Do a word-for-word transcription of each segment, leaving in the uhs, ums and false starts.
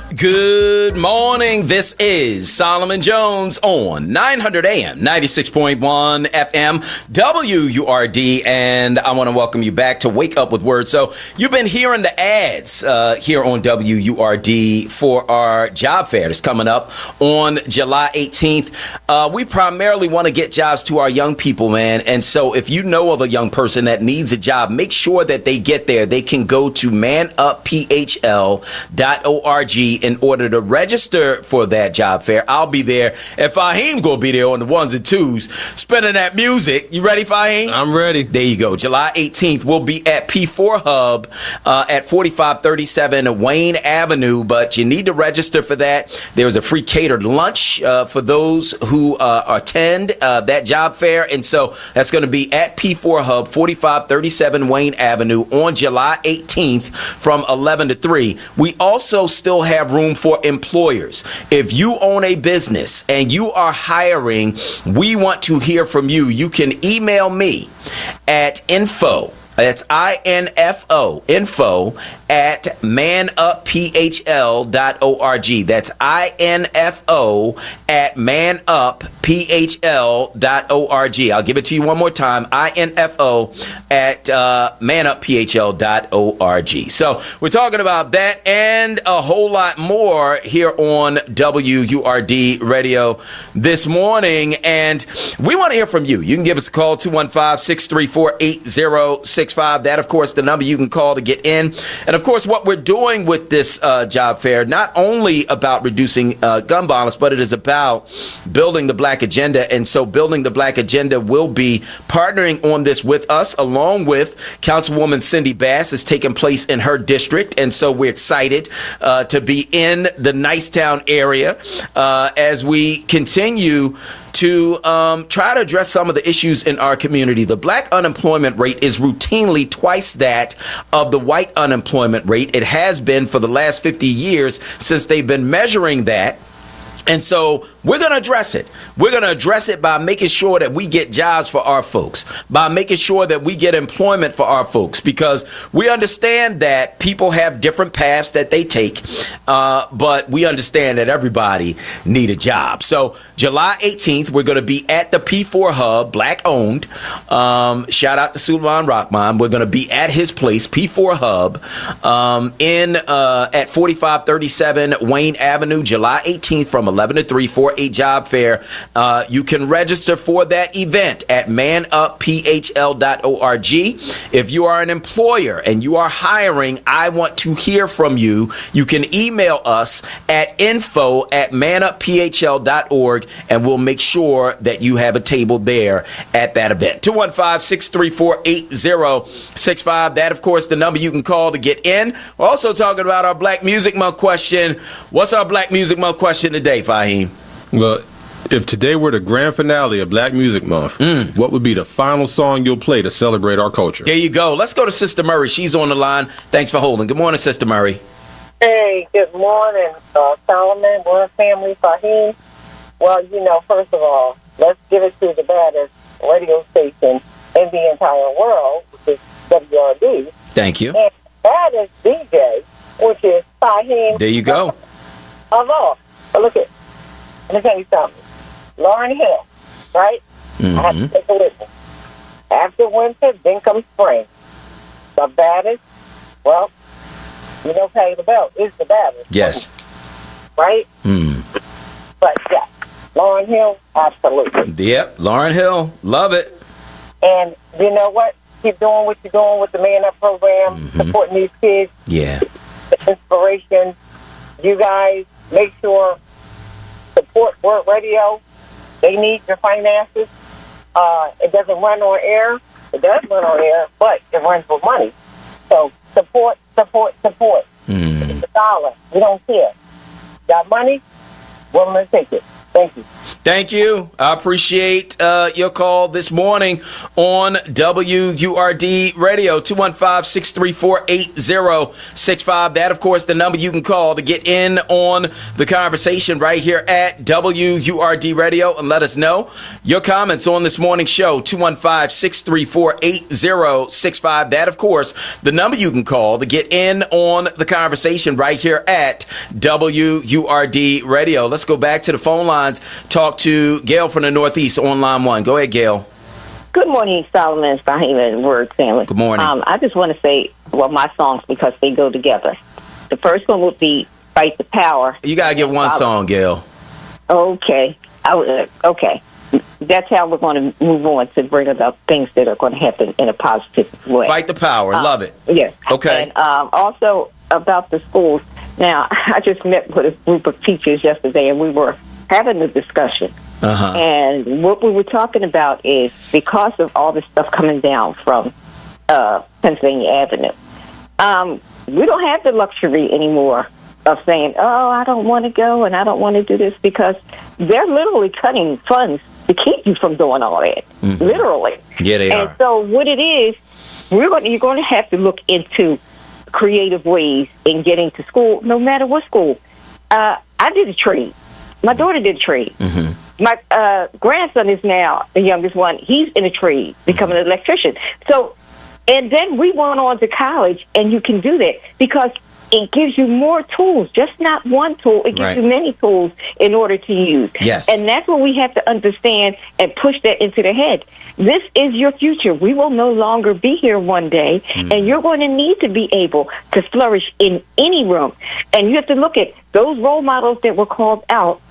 Good morning. This is Solomon Jones on nine hundred A M, ninety-six point one F M, W U R D, and I want to welcome you back to Wake Up with Word. So you've been hearing the ads uh, here on W U R D for our job fair that's coming up on July eighteenth. Uh, we primarily want to get jobs to our young people, man, and so if you know of a young person that needs a job, make sure that they get there. They can go to man up p h l dot org in order to register for that job fair. I'll be there, and Fahim gonna be there on the ones and twos, spinning that music. You ready, Fahim? I'm ready. There you go. July eighteenth, we'll be at P four Hub uh, at forty-five thirty-seven Wayne Avenue, but you need to register for that. There's a free catered lunch uh, for those who uh, attend uh, that job fair, and so that's going to be at P four Hub, forty-five thirty-seven Wayne Avenue on July eighteenth from eleven to three. We also still have room for employers. If you own a business and you are hiring, we want to hear from you. You can email me at info. That's I N F O, info at man up p h l dot org. That's I N F O at man up p h l dot org. I'll give it to you one more time. I N F O at uh, man up p h l dot org. So we're talking about that and a whole lot more here on W U R D Radio this morning. And we want to hear from you. You can give us a call, two one five, six three four, eight zero six five. That, of course, the number you can call to get in. And, of course, what we're doing with this uh, job fair, not only about reducing uh, gun violence, but it is about building the black agenda. And so building the black agenda will be partnering on this with us, along with Councilwoman Cindy Bass. Is taking place in her district. And so we're excited uh, to be in the Nicetown area uh, as we continue to um, try to address some of the issues in our community. The black unemployment rate is routinely twice that of the white unemployment rate. It has been for the last fifty years since they've been measuring that. And so we're going to address it. We're going to address it by making sure that we get jobs for our folks, by making sure that we get employment for our folks, because we understand that people have different paths that they take, uh, but we understand that everybody need a job. So July eighteenth, we're going to be at the P four Hub, black owned. Um, shout out to Suleiman Rahman. We're going to be at his place, P four Hub, um, in uh, at forty-five thirty-seven Wayne Avenue, July eighteenth from eleven to three for a job fair. Uh, you can register for that event at man up p h l dot org. If you are an employer and you are hiring, I want to hear from you. You can email us at info at man up p h l dot org, and we'll make sure that you have a table there at that event. two one five, six three four, eight zero six five. That, of course, the number you can call to get in. We're also talking about our Black Music Month question. What's our Black Music Month question today, Fahim? Well, if today were the grand finale of Black Music Month, mm. what would be the final song you'll play to celebrate our culture? There you go. Let's go to Sister Murray. She's on the line. Thanks for holding. Good morning, Sister Murray. Hey, good morning, uh, Solomon, Word Family, Fahim. Well, you know, first of all, let's give it to the baddest radio station in the entire world, which is W R D. Thank you. And baddest D J, which is Fahim. There you go. Of all. But look at, let me tell you something. Lauryn Hill, right? Mm-hmm. I have to take a listen. After winter, then comes spring. The baddest, well, you know, Pay the Bell is the baddest. Yes. Right? Mm. But, yeah, Lauryn Hill, absolutely. Yep, Lauryn Hill, love it. And you know what? Keep doing what you're doing with the Man Up program, mm-hmm. supporting these kids. Yeah. The inspiration. You guys, make sure support Word Radio. They need your finances. Uh, it doesn't run on air. It does run on air, but it runs with money. So support, support, support. Mm. It's a dollar. We don't care. Got money? Willing to take it. Thank you. Thank you. I appreciate uh, your call this morning on W U R D Radio, two one five, six three four, eight zero six five. That, of course, the number you can call to get in on the conversation right here at W U R D Radio and let us know your comments on this morning's show, two one five, six three four, eight zero six five. That, of course, the number you can call to get in on the conversation right here at W U R D Radio. Let's go back to the phone lines. Talk to Gail from the Northeast on line one. Go ahead, Gail. Good morning, Solomon, Fahim, and Word family. Good morning. Um, I just want to say, well, my songs, because they go together. The first one would be Fight the Power. You got to get one song, Gail. Okay. I, uh, okay. That's how we're going to move on to bring about things that are going to happen in a positive way. Fight the Power. Um, Love it. Yes. Okay. And um, also about the schools. Now, I just met with a group of teachers yesterday, and we were having a discussion. Uh-huh. And what we were talking about is because of all this stuff coming down from uh, Pennsylvania Avenue, um, we don't have the luxury anymore of saying, oh, I don't want to go and I don't want to do this, because they're literally cutting funds to keep you from doing all that. Mm-hmm. Literally. Yeah, they and are. And so what it is, we're going to, you're going to have to look into creative ways in getting to school, no matter what school. Uh, I did a trade. My daughter did a trade. Mm-hmm. My uh, grandson is now the youngest one. He's in a trade, becoming mm-hmm. an electrician. So, and then we went on to college, and you can do that because it gives you more tools, just not one tool. It gives right. you many tools in order to use. Yes. And that's what we have to understand and push that into the head. This is your future. We will no longer be here one day, mm. and you're going to need to be able to flourish in any room. And you have to look at those role models that were called out.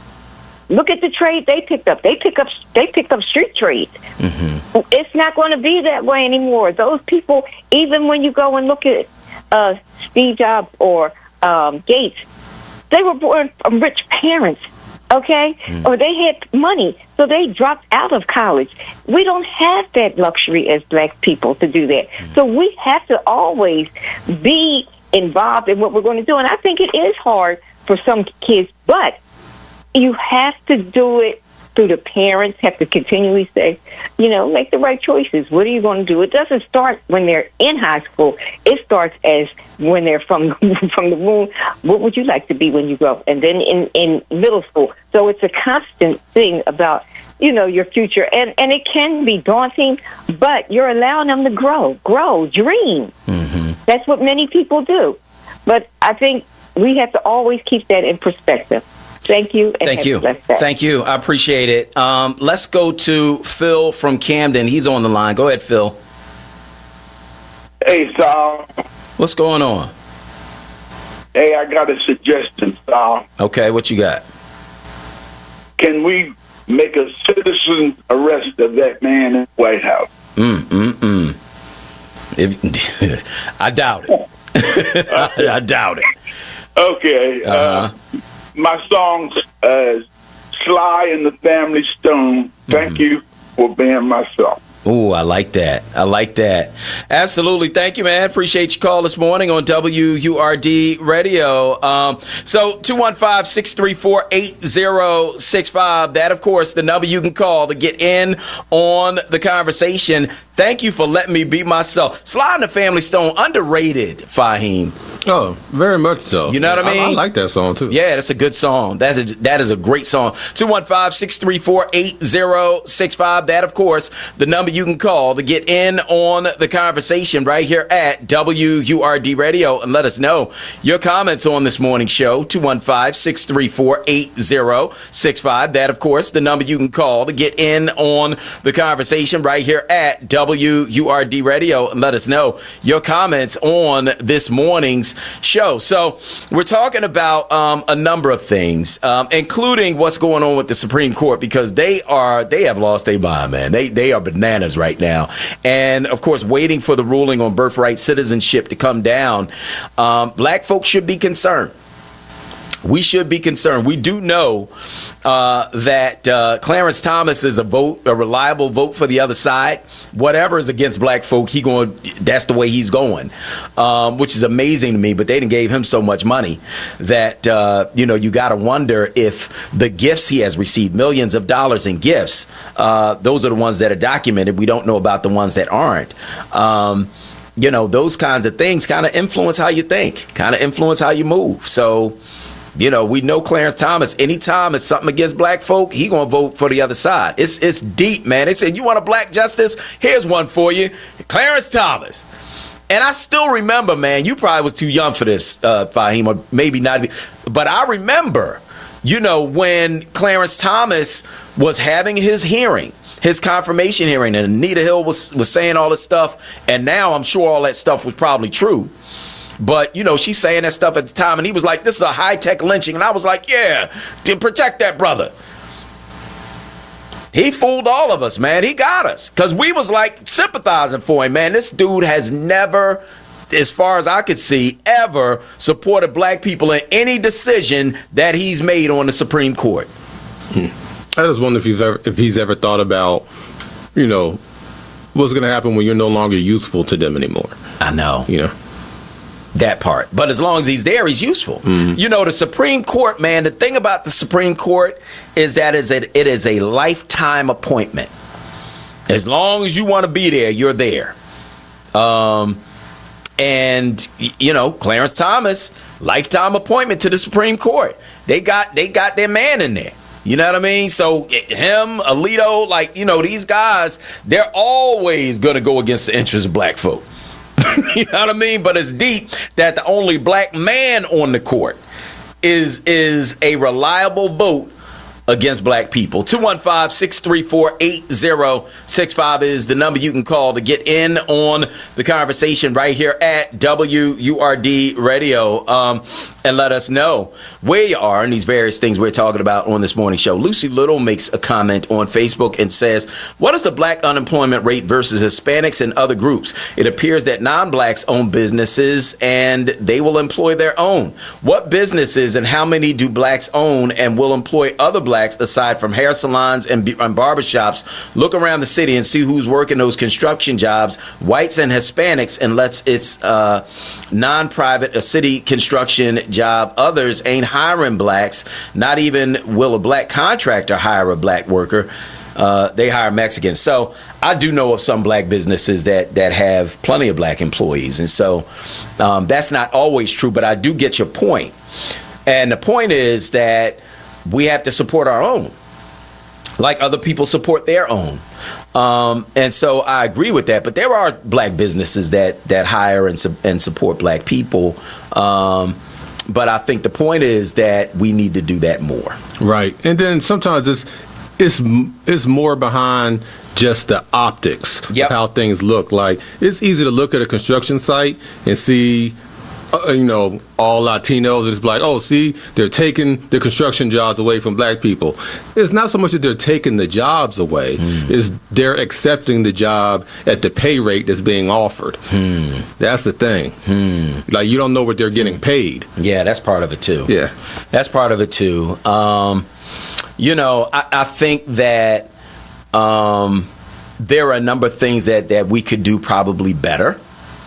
Look at the trade they picked up. They pick up. They picked up street trades. Mm-hmm. It's not going to be that way anymore. Those people, even when you go and look at uh, Steve Jobs or um, Gates, they were born from rich parents, okay? Mm. Or they had money, so they dropped out of college. We don't have that luxury as black people to do that. Mm. So we have to always be involved in what we're going to do. And I think it is hard for some kids, but you have to do it through the parents, have to continually say, you know, make the right choices. What are you going to do? It doesn't start when they're in high school. It starts as when they're from from the womb. What would you like to be when you grow up? And then in, in middle school. So it's a constant thing about, you know, your future. And, and it can be daunting, but you're allowing them to grow, grow, dream. Mm-hmm. That's what many people do. But I think we have to always keep that in perspective. Thank you. And Thank you. Thank you. I appreciate it. Um, let's go to Phil from Camden. He's on the line. Go ahead, Phil. Hey, Sal. What's going on? Hey, I got a suggestion, Sal. Okay, what you got? Can we make a citizen arrest of that man in the White House? Mm, mm, mm. If, I doubt it. I, I doubt it. Okay. Uh-huh. Uh, my song's uh, Sly and the Family Stone. Thank mm-hmm. you for being my song. Ooh, I like that. I like that. Absolutely. Thank you, man. Appreciate your call this morning on W U R D Radio. Um, so two one five, six three four, eight zero six five. That, of course, the number you can call to get in on the conversation. Thank you for letting me be myself. Sly and the Family Stone, underrated, Fahim. Oh, very much so. You know what I mean? I, I like that song, too. Yeah, that's a good song. That's a, that is a great song. two one five, six three four, eight zero six five. That, of course, the number you can call to get in on the conversation right here at W U R D Radio and let us know your comments on this morning's show. two one five, six three four, eight zero six five. That, of course, the number you can call to get in on the conversation right here at W U R D Radio and let us know your comments on this morning's show. So we're talking about um, a number of things, um, including what's going on with the Supreme Court, because they are they have lost their mind, man. They they are bananas right now, and of course, waiting for the ruling on birthright citizenship to come down. Um, black folks should be concerned. we should be concerned. We do know uh, that uh, Clarence Thomas is a vote, a reliable vote for the other side. Whatever is against black folk, he going. That's the way he's going, um, which is amazing to me. But they done gave him so much money that uh, you know you got to wonder if the gifts he has received, millions of dollars in gifts, uh, those are the ones that are documented. We don't know about the ones that aren't. Um, you know, those kinds of things kind of influence how you think, kind of influence how you move. So. You know, we know Clarence Thomas, anytime it's something against black folk, he going to vote for the other side. It's it's deep, man. They said, you want a black justice? Here's one for you. Clarence Thomas. And I still remember, man, you probably was too young for this, uh, Fahim, or maybe not. But I remember, you know, when Clarence Thomas was having his hearing, his confirmation hearing, and Anita Hill was, was saying all this stuff. And now I'm sure all that stuff was probably true. But, you know, she's saying that stuff at the time, and he was like, this is a high-tech lynching. And I was like, yeah, to protect that brother. He fooled all of us, man. He got us. Because we was, like, sympathizing for him, man. This dude has never, as far as I could see, ever supported black people in any decision that he's made on the Supreme Court. Hmm. I just wonder if he's ever, if he's ever thought about, you know, what's going to happen when you're no longer useful to them anymore. I know. You know. That part. But as long as he's there, he's useful. Mm-hmm. You know, the Supreme Court, man, the thing about the Supreme Court is that it is a lifetime appointment. As long as you want to be there, you're there. Um, and, you know, Clarence Thomas, lifetime appointment to the Supreme Court. They got they got their man in there. You know what I mean? So him, Alito, like, you know, these guys, they're always going to go against the interests of black folk. You know what I mean? But it's deep that the only black man on the court is is a reliable vote against black people. two one five, six three four, eight zero six five is the number you can call to get in on the conversation right here at W U R D Radio, um, and let us know where you are in these various things we're talking about on this morning show. Lucy Little makes a comment on Facebook and says, what is the black unemployment rate versus Hispanics and other groups? It appears that non-blacks own businesses and they will employ their own. What businesses and how many do blacks own and will employ other blacks aside from hair salons and, and barbershops? Look around the city and see who's working those construction jobs, whites and Hispanics, unless it's uh, non-private, a city construction job. Others ain't hiring blacks. Not even will a black contractor hire a black worker. Uh, they hire Mexicans. So I do know of some black businesses that that have plenty of black employees. And so um, that's not always true, but I do get your point. And the point is that we have to support our own, like other people support their own. Um, and so I agree with that. But there are black businesses that that hire and, su- and support black people. Um, but I think the point is that we need to do that more. Right. And then sometimes it's it's it's more behind just the optics yep. of how things look. Like, it's easy to look at a construction site and see, Uh, you know, all Latinos, and it's like, oh, see, they're taking the construction jobs away from black people. It's not so much that they're taking the jobs away, mm. it's they're accepting the job at the pay rate that's being offered. Hmm. That's the thing. Hmm. Like, you don't know what they're getting paid. Yeah, that's part of it, too. Yeah. That's part of it, too. Um, you know, I, I think that um, there are a number of things that, that we could do probably better.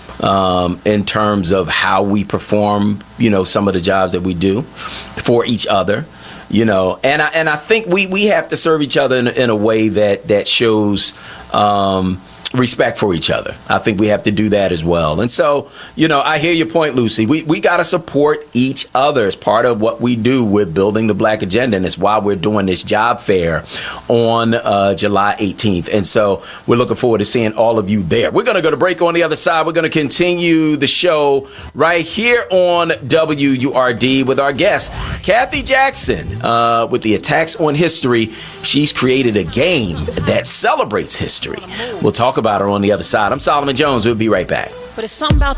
Um, in terms of how we perform, you know, some of the jobs that we do for each other, you know, and I, and I think we, we have to serve each other in, in a way that that shows um, respect for each other. I think we have to do that as well. And so, you know, I hear your point, Lucy. We we got to support each other as part of what we do with building the black agenda. And it's why we're doing this job fair on uh, July eighteenth. And so we're looking forward to seeing all of you there. We're going to go to break on the other side. We're going to continue the show right here on W U R D with our guest, Kathy Jackson, uh, with the Attacks on History. She's created a game that celebrates history. We'll talk about her on the other side. I'm Solomon Jones. We'll be right back. But it's something about